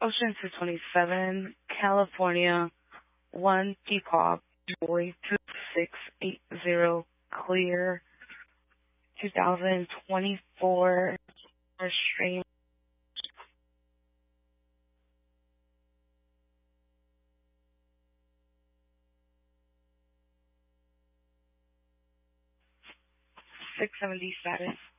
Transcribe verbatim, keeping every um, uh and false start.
Ocean two twenty-seven, California, one Peacock, Boy two six eight zero, clear, two thousand twenty-four, stream. six seventy status.